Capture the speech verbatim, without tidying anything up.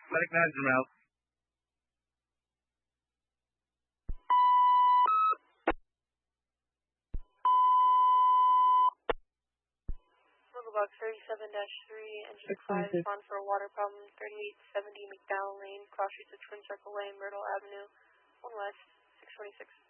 Medic nine from out. Box thirty-seven dash three, engine five, on for a water problem, thirty-eight seventy McDowell Lane, cross streets of Twin Circle Lane, Myrtle Avenue, one west, six twenty-six.